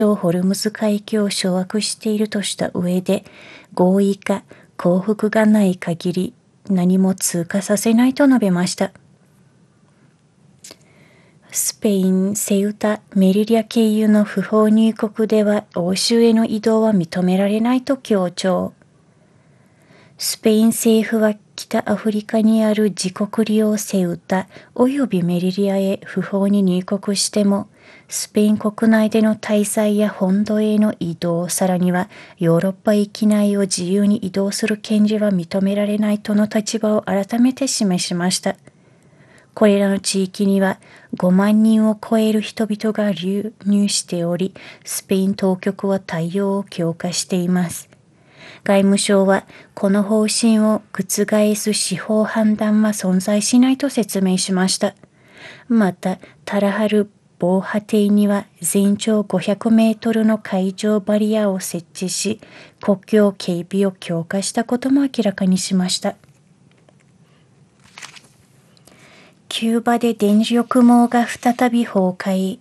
ホルムズ海峡を掌握しているとした上で、合意か降伏がない限り何も通過させないと述べました。スペイン・セウタ・メリリャ経由の不法入国では欧州への移動は認められないと強調。スペイン政府は北アフリカにある自国領セウタおよびメリリアへ不法に入国しても、スペイン国内での滞在や本土への移動、さらにはヨーロッパ域内を自由に移動する権利は認められないとの立場を改めて示しました。これらの地域には5万人を超える人々が流入しており、スペイン当局は対応を強化しています。外務省はこの方針を覆す司法判断は存在しないと説明しました。また、タラハル防波堤には全長500メートルの海上バリアを設置し、国境警備を強化したことも明らかにしました。キューバで電力網が再び崩壊。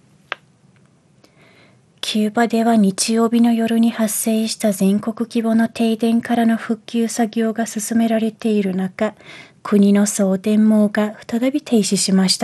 キューバでは日曜日の夜に発生した全国規模の停電からの復旧作業が進められている中、国の送電網が再び停止しました。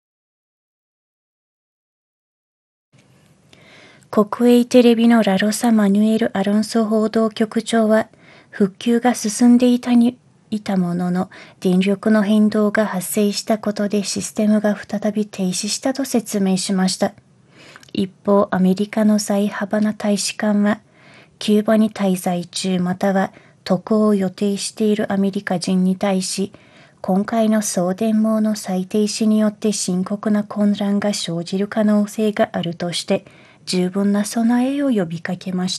国営テレビのラロサ・マニュエル・アロンソ報道局長は、復旧が進んでいたものの、電力の変動が発生したことでシステムが再び停止したと説明しました。一方、アメリカの在ハバナ大使館は、キューバに滞在中または渡航を予定しているアメリカ人に対し、今回の送電網の再停止によって深刻な混乱が生じる可能性があるとして、十分な備えを呼びかけました。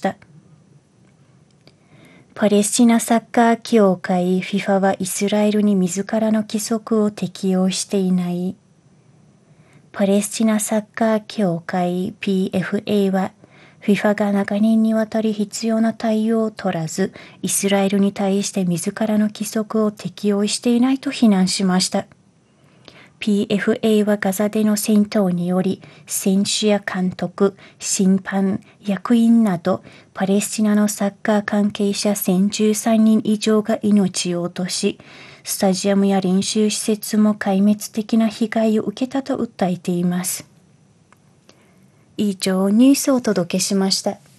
パレスチナサッカー協会 FIFA はイスラエルに自らの規則を適用していない。パレスチナサッカー協会 PFA は FIFA が長年にわたり必要な対応を取らず、イスラエルに対して自らの規則を適用していないと非難しました。PFA はガザでの戦闘により、選手や監督、審判、役員など、パレスチナのサッカー関係者1013人以上が命を落とし、スタジアムや練習施設も壊滅的な被害を受けたと訴えています。以上、ニュースをお届けしました。